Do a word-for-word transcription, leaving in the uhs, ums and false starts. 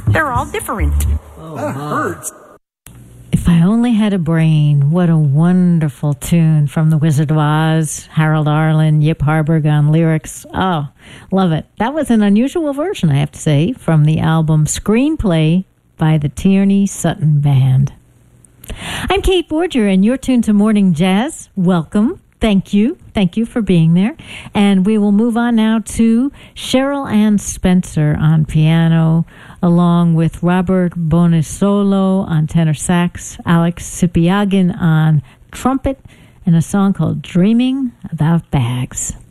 They're all different. Oh, that hurts. If I Only Had a Brain, what a wonderful tune from The Wizard of Oz. Harold Arlen, Yip Harburg on lyrics. Oh, love it. That was an unusual version, I have to say, from the album Screenplay by the Tierney Sutton Band. I'm Kate Borger, and you're tuned to Morning Jazz. Welcome. Thank you. Thank you for being there. And we will move on now to Cheryl Ann Spencer on piano, along with Robert Bonisolo on tenor sax, Alex Sipiagin on trumpet, and a song called Dreaming About Bags.